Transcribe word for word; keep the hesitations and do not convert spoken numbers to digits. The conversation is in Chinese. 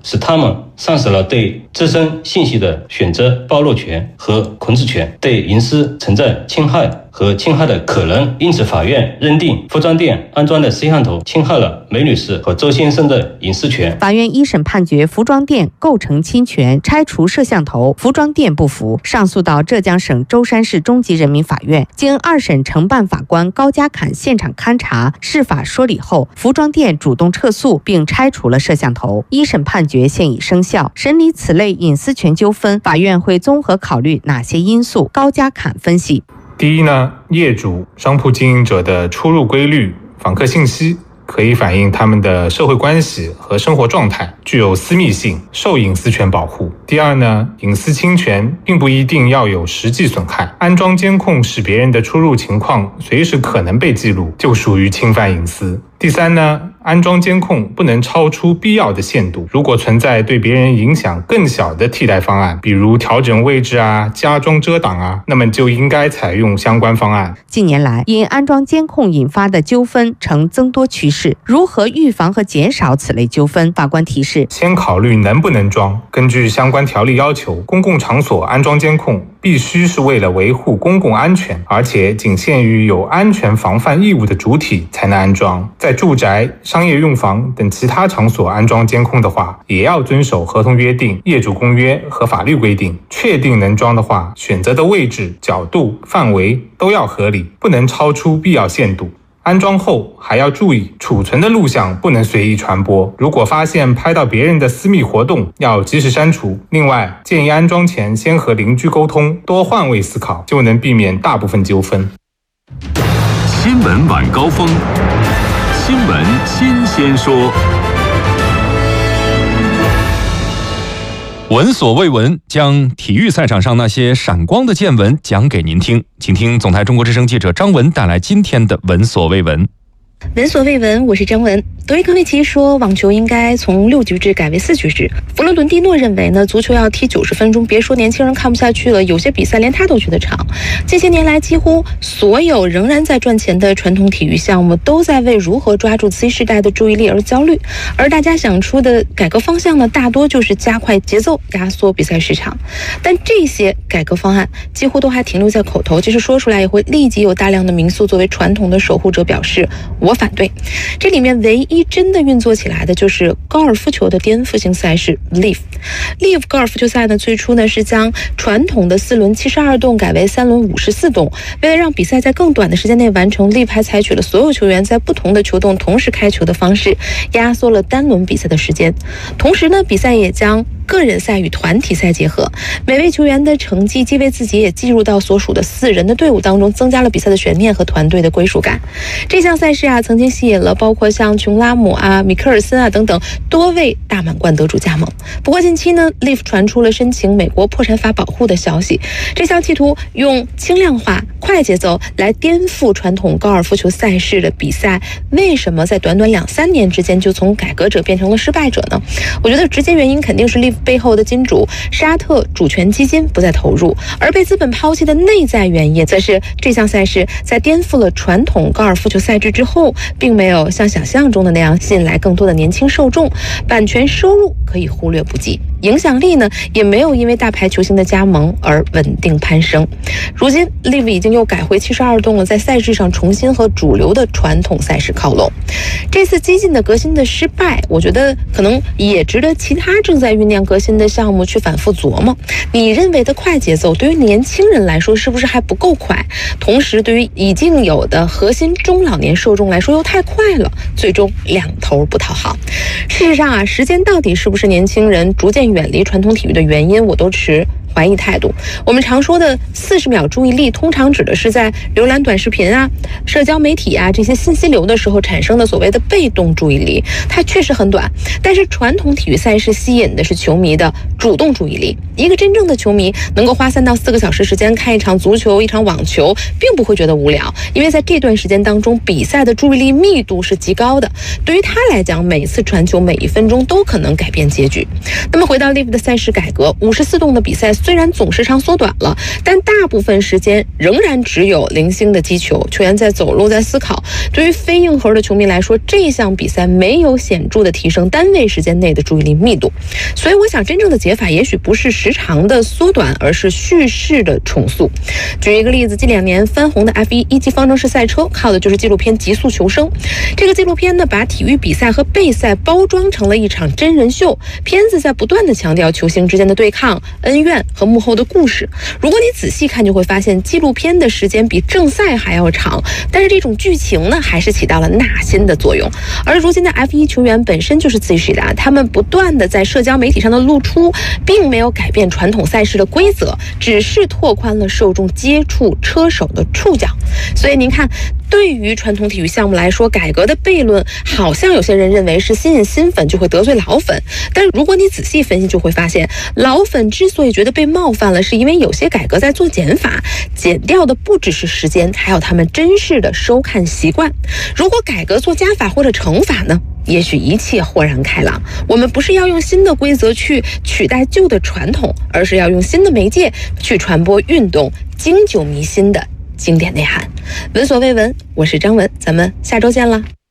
使他们丧失了对自身信息的选择暴露权和控制权，对隐私存在侵害和侵害的可能。因此，法院认定服装店安装的摄像头侵害了梅女士和周先生的隐私权。 法院一审判决服装店构成侵权，拆除摄像头。服装店不服，上诉到浙江省舟山市中级人民法院。经二审承办法官高家侃现场勘查、释法说理后，服装店主动撤诉并拆除了摄像头。一审判决现已生效。审理此类隐私权纠纷，法院会综合考虑哪些因素？高家侃分析： 第一呢，业主、商铺经营者的出入规律、访客信息可以反映他们的社会关系和生活状态，具有私密性，受隐私权保护。第二呢，隐私侵权并不一定要有实际损害，安装监控使别人的出入情况随时可能被记录，就属于侵犯隐私。第三呢，安装监控不能超出必要的限度，如果存在对别人影响更小的替代方案，比如调整位置啊、加装遮挡啊，那么就应该采用相关方案。 近年来，因安装监控引发的纠纷呈增多趋势，如何预防和减少此类纠纷？法官提示： 先考虑能不能装。根据相关条例要求，公共场所安装监控必须是为了维护公共安全，而且仅限于有安全防范义务的主体才能安装。在住宅、商业用房等其他场所安装监控的话，也要遵守合同约定、业主公约和法律规定。确定能装的话，选择的位置、角度、范围都要合理，不能超出必要限度。安装后还要注意，储存的录像不能随意传播，如果发现拍到别人的私密活动，要及时删除。另外，建议安装前先和邻居沟通，多换位思考，就能避免大部分纠纷。 新闻晚高峰，新闻新鲜说。闻所未闻，将体育赛场上那些闪光的见闻讲给您听。请听总台中国之声记者张文带来今天的闻所未闻。 闻所未闻，我是张文。多瑞科维奇说，网球应该从六局制改为四局制。弗洛伦蒂诺认为呢，足球要踢九十分钟，别说年轻人看不下去了，有些比赛连他都觉得长。近些年来，几乎所有仍然在赚钱的传统体育项目都在为如何抓住 Z 世代的注意力而焦虑，而大家想出的改革方向呢，大多就是加快节奏、压缩比赛时长。但这些改革方案几乎都还停留在口头，即使说出来，也会立即有大量的民宿作为传统的守护者表示我反对。这里面唯一真的运作起来的就是高尔夫球的颠覆性赛事 L I V L I V 高尔夫球赛呢，最初呢是将传统的四轮七十二洞改为三轮五十四洞。为了让比赛在更短的时间内完成， L I V 还采取了所有球员在不同的球洞同时开球的方式，压缩了单轮比赛的时间。同时呢，比赛也将个人赛与团体赛结合，每位球员的成绩既为自己也计入到所属的四人的队伍当中，增加了比赛的悬念和团队的归属感。这项赛事啊，曾经吸引了包括像琼拉姆啊、米克尔森啊等等多位大满贯得主加盟。不过近期呢 L I V 传出了申请美国破产法保护的消息，这项企图用轻量化、快节奏来颠覆传统高尔夫球赛事的比赛，为什么在短短两三年之间就从改革者变成了失败者呢？我觉得直接原因肯定是 L I V 背后的金主沙特主权基金不再投入，而被资本抛弃的内在原因则是这项赛事在颠覆了传统高尔夫球赛制之后，并没有像想象中的那样吸引来更多的年轻受众，版权收入可以忽略不计，影响力呢也没有因为大牌球星的加盟而稳定攀升。如今 L I V 已经又改回七十二洞了，在赛制上重新和主流的传统赛事靠拢。这次激进的革新的失败，我觉得可能也值得其他正在酝酿革新的项目去反复琢磨。你认为的快节奏对于年轻人来说是不是还不够快？同时对于已经有的核心中老年受众来说又太快了，最终两头不讨好。事实上啊，时间到底是不是年轻人逐渐远离传统体育的原因，我都持怀疑态度。我们常说的四十秒注意力，通常指的是在浏览短视频啊、社交媒体啊这些信息流的时候产生的所谓的被动注意力，它确实很短。但是传统体育赛事吸引的是球迷的主动注意力。一个真正的球迷能够花三到四个小时时间看一场足球、一场网球，并不会觉得无聊，因为在这段时间当中，比赛的注意力密度是极高的。对于他来讲，每次传球、每一分钟都可能改变结局。那么回到 L I V 的赛事改革，五十四洞的比赛虽然总时长缩短了，但大部分时间仍然只有零星的击球，球员在走路，在思考。对于非硬核的球迷来说，这项比赛没有显著的提升单位时间内的注意力密度。所以我想真正的解法也许不是时长的缩短，而是叙事的重塑。举一个例子，近两年翻红的 F 一 一级方程式赛车，靠的就是纪录片《极速求生》。这个纪录片呢，把体育比赛和备赛包装成了一场真人秀，片子在不断的强调球星之间的对抗、恩怨和幕后的故事。如果你仔细看，就会发现纪录片的时间比正赛还要长，但是这种剧情呢，还是起到了纳新的作用。而如今的 F 一 球员本身就是自己的，他们不断的在社交媒体上的露出，并没有改变传统赛事的规则，只是拓宽了受众接触车手的触角。所以您看，对于传统体育项目来说，改革的悖论好像有些人认为是吸引新粉就会得罪老粉，但如果你仔细分析，就会发现老粉之所以觉得被冒犯了，是因为有些改革在做减法，减掉的不只是时间，还有他们真实的收看习惯。如果改革做加法或者乘法呢，也许一切豁然开朗。我们不是要用新的规则去取代旧的传统，而是要用新的媒介去传播运动经久弥新的经典内涵。闻所未闻，我是张文，咱们下周见啦。